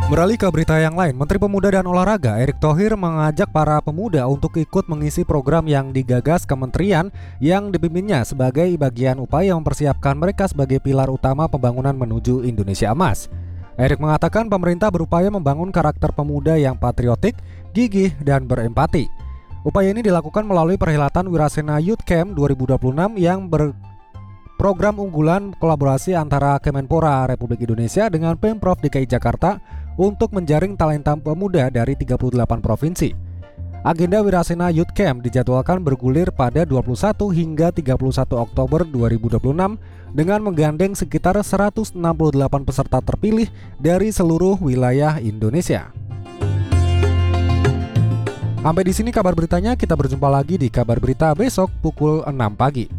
Beralih ke berita yang lain, Menteri Pemuda dan Olahraga Erick Thohir mengajak para pemuda untuk ikut mengisi program yang digagas kementerian yang dipimpinnya sebagai bagian upaya mempersiapkan mereka sebagai pilar utama pembangunan menuju Indonesia Emas. Erick mengatakan pemerintah berupaya membangun karakter pemuda yang patriotik, gigih, dan berempati. Upaya ini dilakukan melalui perhelatan Wirasena Youth Camp 2026 yang program unggulan kolaborasi antara Kemenpora Republik Indonesia dengan Pemprov DKI Jakarta untuk menjaring talenta pemuda dari 38 provinsi. Agenda Wirasena Youth Camp dijadwalkan bergulir pada 21 hingga 31 Oktober 2026 dengan menggandeng sekitar 168 peserta terpilih dari seluruh wilayah Indonesia. Sampai di sini kabar beritanya, kita berjumpa lagi di kabar berita besok pukul 6 pagi.